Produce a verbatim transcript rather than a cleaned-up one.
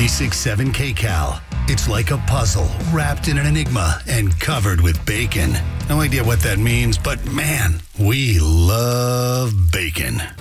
ninety-six point seven K C A L. It's like a puzzle wrapped in an enigma and covered with bacon. No idea what that means, but man, we love bacon.